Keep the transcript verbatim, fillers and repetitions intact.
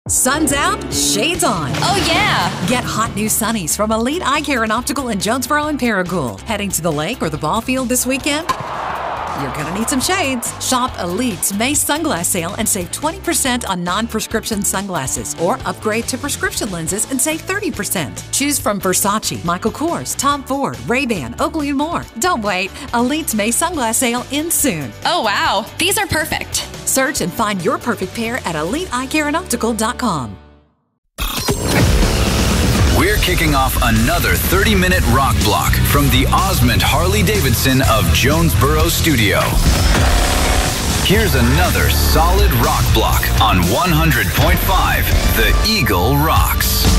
Sun's out, shades on. Oh, yeah. Get hot new sunnies from Elite Eye Care and Optical in Jonesboro and Paragould. Heading to the lake or the ball field this weekend? You're going to need some shades. Shop Elite's May sunglass sale and save twenty percent on non-prescription sunglasses, or upgrade to prescription lenses and save thirty percent. Choose from Versace, Michael Kors, Tom Ford, Ray-Ban, Oakley, and more. Don't wait. Elite's May sunglass sale ends soon. Oh, wow. These are perfect. Search and find your perfect pair at elite eye care and optical dot com. We're kicking off another thirty-minute rock block from the Osmond Harley-Davidson of Jonesboro Studio. Here's another solid rock block on one hundred point five The Eagle Rocks.